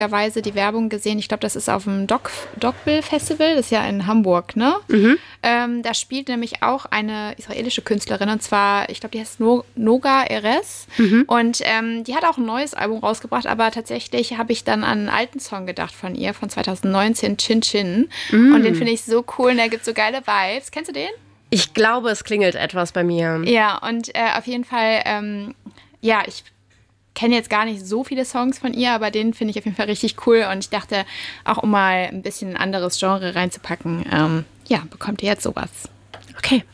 die Werbung gesehen. Ich glaube, das ist auf dem Dogville Festival, das ist ja in Hamburg, ne? Da spielt nämlich auch eine israelische Künstlerin, und zwar, ich glaube, die heißt Noga Erez. Und die hat auch ein neues Album rausgebracht, aber tatsächlich habe ich dann an einen alten Song gedacht von ihr, von 2019, Chin Chin. Und den finde ich so cool und der gibt so geile Vibes. Kennst du den? Ich glaube, es klingelt etwas bei mir. Ja, und auf jeden Fall, ich kenne jetzt gar nicht so viele Songs von ihr, aber den finde ich auf jeden Fall richtig cool. Und ich dachte, auch um mal ein bisschen ein anderes Genre reinzupacken, bekommt ihr jetzt sowas. Okay.